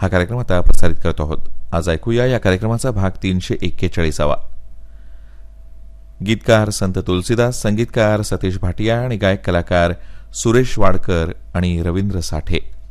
हा कार्यक्रम आता प्रसारित करत आहोत. आज ऐकूया या कार्यक्रमाचा भाग 341. गीतकार संत तुलसीदास, संगीतकार सतीश भाटिया आणि गायक कलाकार सुरेश वाडकर आणि रवींद्र साठे.